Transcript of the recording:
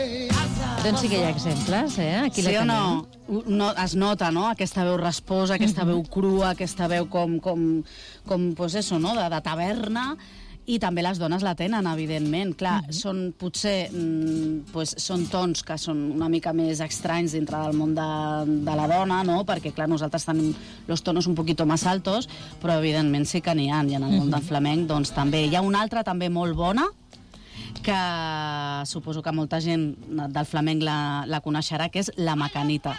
Doncs sí que hi ha exemples, Aquí Sí la o tenim. no? Es nota, no? Aquesta veu rasposa, aquesta veu crua, aquesta veu com pues eso, no? De taverna. I també les dones la tenen, evidentment. Clar, són potser pues, són tons que són una mica més estranys dintre del món de la dona, no? Perquè, clar, nosaltres tenim los tonos un poquito más altos, però evidentment sí que n'hi ha, i en el món del flamenc doncs també. Hi ha una altra també molt bona, que suposo que molta gent del flamenc la coneixerà, que és la macanita.